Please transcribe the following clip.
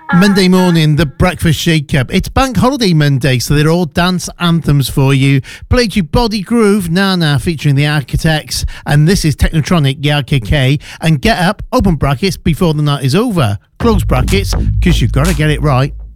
Monday morning, the Breakfast Shake-Up. It's Bank Holiday Monday, so they're all dance anthems for you. Played you Body Groove, Nana featuring the Architects, and this is Technotronic, YKK, and Get Up, open brackets, before the night is over, close brackets, because you've got to get it right.